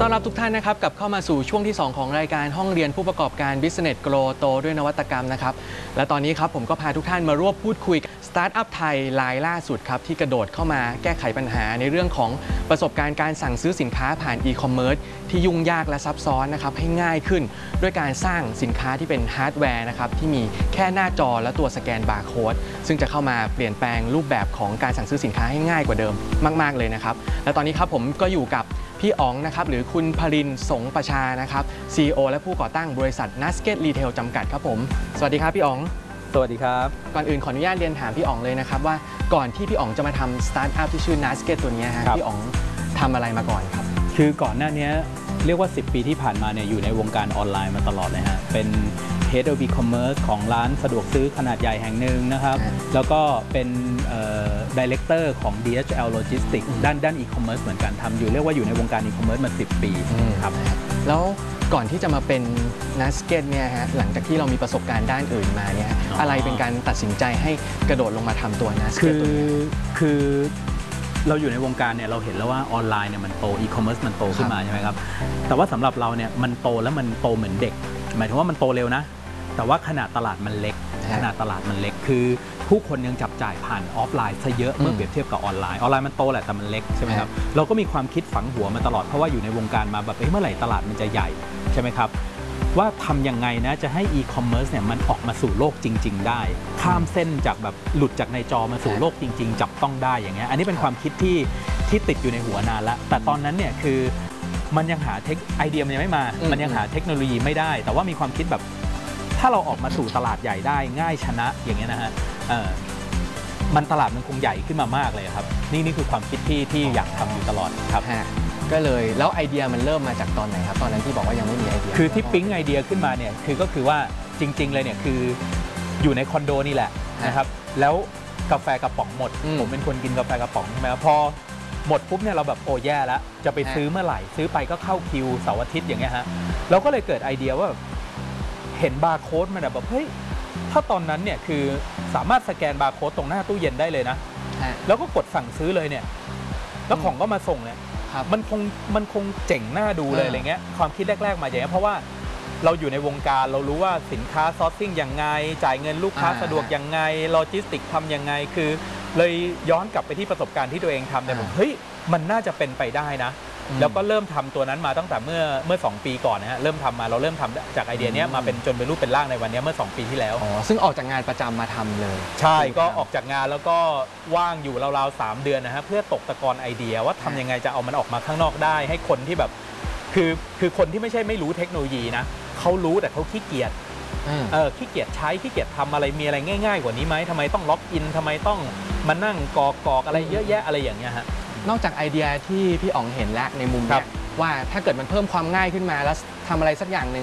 ต้อนรับทุกท่านนะครับกลับเข้ามาสู่ช่วงที่ 2 ของรายการห้องเรียนผู้ประกอบการ Business Grow โตด้วยนวัตกรรมนะครับและตอนนี้ครับผมก็พาทุกท่านมาร่วมพูดคุยกับสตาร์ทอัพไทยรายล่าสุดครับที่กระโดดเข้ามาแก้ไขปัญหาในเรื่องของประสบการณ์การสั่งซื้อสินค้าผ่านอีคอมเมิร์ซที่ยุ่งยากและซับซ้อนนะครับให้ง่ายขึ้นด้วยการสร้างสินค้าที่เป็นฮาร์ดแวร์นะครับที่มีแค่หน้าจอและตัวสแกนบาร์โค้ดซึ่งจะเข้ามาเปลี่ยนแปลงรูปแบบของการสั่งซื้อสินค้าให้ง่ายกว่าเดิมมากๆเลยนะครับและตอนนี้ครับผมก็อยู่กับพี่อ๋องนะครับหรือคุณพรินทร์สงประชานะครับ CEO และผู้ก่อตั้งบริษัท Nugget Retail จำกัดครับผมสวัสดีครับพี่อ๋องสวัสดีครับก่อนอื่นขออนุญาตเรียนถามพี่อ๋องเลยนะครับว่าก่อนที่พี่อ๋องจะมาทำสตาร์ทอัพที่ชื่อ Nugget ตัวนี้ฮะพี่อ๋องทำอะไรมาก่อนครับคือก่อนหน้านี้เรียกว่า10 ปีที่ผ่านมาเนี่ยอยู่ในวงการออนไลน์มาตลอดเลยฮะเป็น Head of E-commerce ของร้านสะดวกซื้อขนาดใหญ่แห่งหนึ่งนะครับแล้วก็เป็นDirector ของ DHL Logistics ด้าน E-commerce เหมือนกันทำอยู่เรียกว่าอยู่ในวงการ E-commerce มา10 ปีครับแล้วก่อนที่จะมาเป็น Nugget เนี่ยฮะหลังจากที่เรามีประสบการณ์ด้านอื่นมาเนี่ยอะไรเป็นการตัดสินใจให้กระโดดลงมาทำตัว Nugget ตัวนี้คือเราอยู่ในวงการเนี่ยเราเห็นแล้วว่าออนไลน์เนี่ยมันโตอีคอมเมิร์ซมันโตขึ้นมาใช่ไหมครับแต่ว่าสำหรับเราเนี่ยมันโตแล้วมันโตเหมือนเด็กหมายถึงว่ามันโตเร็วนะแต่ว่าขนาดตลาดมันเล็กคือผู้คนยังจับจ่ายผ่านออฟไลน์ซะเยอะเมื่อเปรียบเทียบกับออนไลน์มันโตแหละแต่มันเล็กใช่ไหมครับเราก็มีความคิดฝังหัวมาตลอดเพราะว่าอยู่ในวงการมาแบบเมื่อไหร่ตลาดมันจะใหญ่ใช่ไหมครับว่าทำยังไงนะจะให้อีคอมเมิร์ซเนี่ยมันออกมาสู่โลกจริงๆได้ข้ามเส้นจากแบบหลุดจากในจอมาสู่โลกจริงๆจับต้องได้อย่างเงี้ยอันนี้เป็นความคิดที่ติดอยู่ในหัวนานแล้วแต่ตอนนั้นเนี่ยคือมันยังหาไอเดียมันยังไม่มามันยังหาเทคโนโลยีไม่ได้แต่ว่ามีความคิดแบบถ้าเราออกมาสู่ตลาดใหญ่ได้ง่ายชนะอย่างเงี้ยนะฮะมันตลาดมันคงใหญ่ขึ้นมามากเลยครับนี่คือความคิดที่อยากทำอยู่ตลอดครับก็เลยแล้วไอเดียมันเริ่มมาจากตอนไหนครับตอนนั้นที่บอกว่ายังไม่มีไอเดียคือที่ปิ๊งไอเดียขึ้นมาเนี่ยก็คือว่าจริงๆเลยเนี่ยคืออยู่ในคอนโดนี่แหละนะครับแล้วกาแฟกระป๋องหมดผมเป็นคนกินกาแฟกระป๋องใช่ไหมพอหมดปุ๊บเนี่ยเราแบบโอ้แย่แล้วจะไปซื้อเมื่อไหร่ซื้อไปก็เข้าคิวเสาร์อาทิตย์อย่างเงี้ยฮะเราก็เลยเกิดไอเดียว่าเห็นบาร์โค้ดมันแบบเฮ้ยถ้าตอนนั้นเนี่ยคือสามารถสแกนบาร์โค้ดตรงหน้าตู้เย็นได้เลยนะแล้วก็กดสั่งซื้อเลยเนี่ยแล้วของก็มาส่งเนี่ยมันคงเจ๋งน่าดูเลยอะไรเงี้ยความคิดแรกๆมาอย่างเงี้ยเพราะว่าเราอยู่ในวงการเรารู้ว่าสินค้าซอร์ซิ่งยังไงจ่ายเงินลูกค้าสะดวกยังไงโลจิสติกทำยังไงคือเลยย้อนกลับไปที่ประสบการณ์ที่ตัวเองทำเนี่ยผมเฮ้ยมันน่าจะเป็นไปได้นะแล้วก็เริ่มทำตัวนั้นมาตั้งแต่เมื่อ2 ปีก่อนนะฮะเราเริ่มทำจากไอเดียนี้มาเป็นจนเป็นรูปเป็นร่างในวันนี้เมื่อ2 ปีที่แล้วซึ่งออกจากงานประจำมาทำเลยใช่ก็ออกจากงานแล้วก็ว่างอยู่ราวๆ3 เดือนนะฮะเพื่อตกตะกอนไอเดียว่าทำยังไงจะเอามันออกมาข้างนอกได้ให้คนที่แบบคือคนที่ไม่ใช่ไม่รู้เทคโนโลยีนะเขารู้แต่เขาขี้เกียจขี้เกียจใช้ขี้เกียจทำอะไรมีอะไรง่ายๆกว่านี้ไหมทำไมต้องล็อกอินทำไมต้องมานั่งกรอกอะไรเยอะแยะอะไรอย่างเงี้ยฮะนอกจากไอเดียที่พี่อ๋องเห็นแล้วในมุมนี้ว่าถ้าเกิดมันเพิ่มความง่ายขึ้นมาแล้วทำอะไรสักอย่างหนึ่ง